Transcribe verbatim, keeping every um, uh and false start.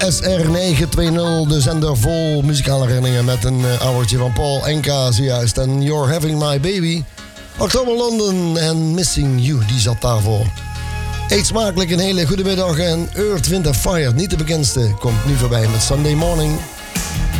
S R negen twee nul, de zender vol muzikale herinneringen met een uh, oudertje van Paul Enka zojuist. En You're Having My Baby. Oktober London en Missing You, die zat daarvoor. Eet smakelijk, een hele goede middag. En Earth, Wind and Fire, niet de bekendste, komt nu voorbij met Sunday Morning.